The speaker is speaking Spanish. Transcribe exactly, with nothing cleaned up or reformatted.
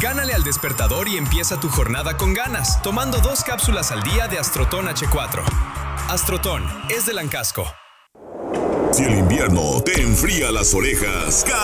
Gánale al despertador y empieza tu jornada con ganas, tomando dos cápsulas al día de Astrotón hache cuatro. Astrotón es de Lancasco. Si el invierno te enfría las orejas,